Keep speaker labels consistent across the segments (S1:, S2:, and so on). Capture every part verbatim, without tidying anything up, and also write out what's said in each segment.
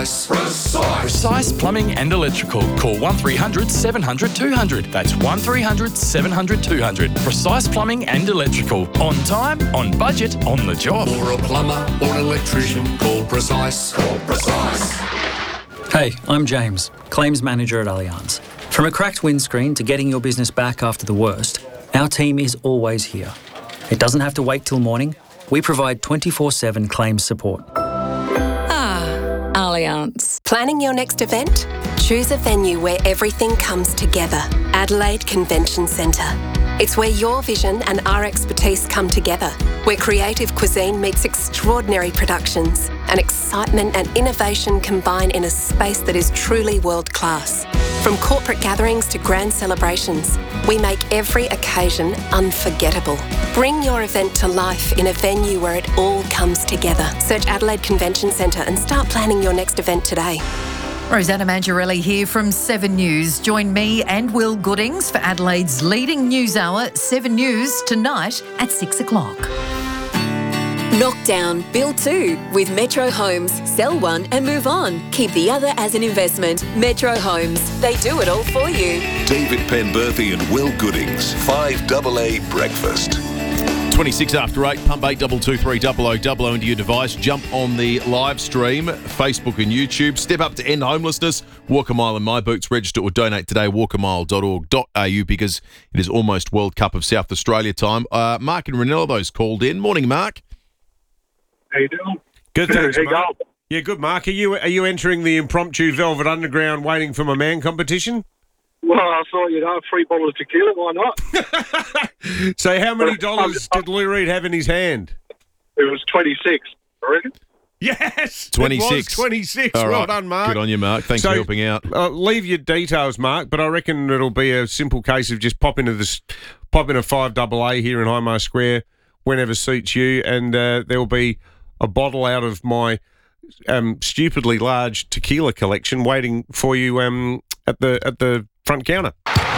S1: Precise. Precise.
S2: Precise Plumbing and Electrical. Call one three hundred seven hundred two hundred. That's one three hundred seven hundred two hundred. Precise Plumbing and Electrical. On time, on budget, on the job.
S1: For a plumber or an electrician, call Precise. Call Precise.
S3: Hey, I'm James, Claims Manager at Allianz. From a cracked windscreen to getting your business back after the worst, our team is always here. It doesn't have to wait till morning. We provide twenty-four seven claims support.
S4: Ah, Allianz.
S5: Planning your next event? Choose a venue where everything comes together. Adelaide Convention Centre. It's where your vision and our expertise come together, where creative cuisine meets extraordinary productions and excitement and innovation combine in a space that is truly world-class. From corporate gatherings to grand celebrations, we make every occasion unforgettable. Bring your event to life in a venue where it all comes together. Search Adelaide Convention Centre and start planning your next event today.
S6: Rosanna Mangiarelli here from Seven News. Join me and Will Goodings for Adelaide's leading news hour, Seven News, tonight at six o'clock.
S7: Knock down, build two with Metro Homes. Sell one and move on. Keep the other as an investment. Metro Homes. They do it all for you.
S8: David Penberthy and Will Goodings. five double A Breakfast.
S9: twenty-six after eight, pump eight two two three double oh double oh into your device. Jump on the live stream, Facebook and YouTube. Step up to end homelessness. Walk a mile in my boots. Register or donate today, walk a mile dot org dot a u, because it is almost World Cup of South Australia time. Uh, Mark and Ranello's called in. Morning, Mark.
S10: How you doing?
S11: Good, thanks,
S10: How you
S11: Mark.
S10: going?
S11: Yeah, good, Mark. Are you are you entering the impromptu Velvet Underground Waiting for My Man competition?
S10: Well, I thought you'd have three bottles of tequila. Why not?
S11: So how many dollars did Lou Reed have in his hand?
S10: It was twenty-six, I reckon.
S11: Yes!
S9: twenty-six.
S11: It was twenty-six.
S9: All
S11: Well
S9: right.
S11: done, Mark.
S9: Good on you, Mark. Thanks
S11: So,
S9: for helping out.
S11: Uh, leave your details, Mark, but I reckon it'll be a simple case of just pop into this, pop in a five double A here in Highmarsh Square whenever suits you, and uh, there will be a bottle out of my um, stupidly large tequila collection waiting for you um, at the at the front counter.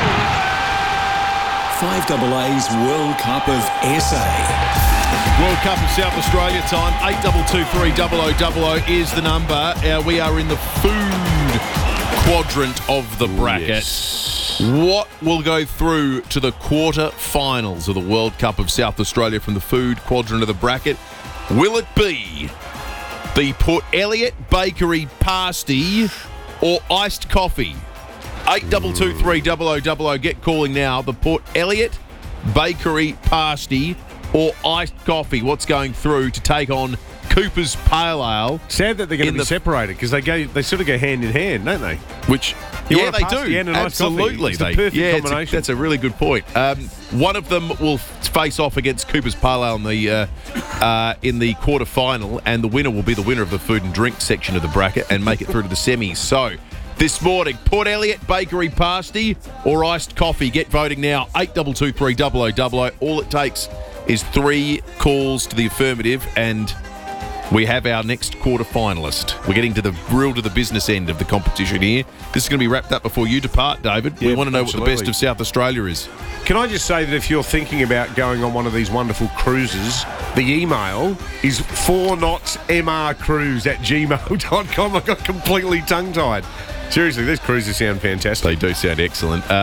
S12: five double A's World Cup of S A.
S9: World Cup of South Australia time. eight two two three double oh double oh is the number. Uh, we are in the food quadrant of the bracket.
S11: Yes.
S9: What will go through to the quarter-finals of the World Cup of South Australia from the food quadrant of the bracket? Will it be the Port Elliot Bakery pasty or iced coffee? eight two two three double oh double oh. Get calling now. The Port Elliot Bakery pasty or iced coffee? What's going through to take on Cooper's Pale Ale?
S11: Sad that they're going to be
S9: the,
S11: separated because they go, they sort of go hand in hand, don't they?
S9: Which,
S11: you
S9: yeah, they
S11: pasty
S9: do.
S11: and an iced coffee.
S9: Absolutely,
S11: It's the
S9: they.
S11: perfect
S9: Yeah, it's a-
S11: combination.
S9: that's a really good point. Um, one of them will face off against Cooper's Pale Ale in the uh, uh, in the quarter final, and the winner will be the winner of the food and drink section of the bracket and make it through to the semis. So, this morning, Port Elliot Bakery pasty or iced coffee? Get voting now. eight two two three double oh double oh. All it takes is three calls to the affirmative, and we have our next quarter finalist. We're getting to the real to the business end of the competition here. This is going to be wrapped up before you depart, David.
S11: Yeah,
S9: we want to know
S11: absolutely.
S9: what the best of South Australia is.
S11: Can I just say that if you're thinking about going on one of these wonderful cruises, the email is four knots m r cruise at gmail dot com. I got completely tongue-tied. Seriously, these cruises sound fantastic.
S9: They do sound excellent. Uh,